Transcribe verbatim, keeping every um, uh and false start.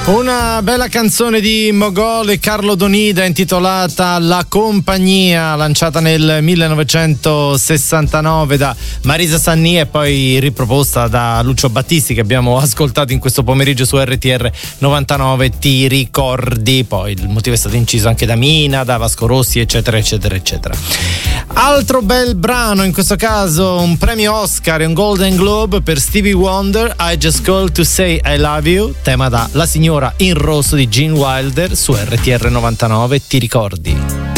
Una bella canzone di Mogol e Carlo Donida intitolata La Compagnia, lanciata nel millenovecentosessantanove da Marisa Sanni e poi riproposta da Lucio Battisti, che abbiamo ascoltato in questo pomeriggio su R T R novantanove. Ti ricordi? Poi il motivo è stato inciso anche da Mina, da Vasco Rossi, eccetera eccetera eccetera. Altro bel brano, in questo caso un premio Oscar e un Golden Globe per Stevie Wonder, I Just Called to Say I Love You, tema da La Signora in Rosso di Gene Wilder su R T R novantanove. Ti ricordi?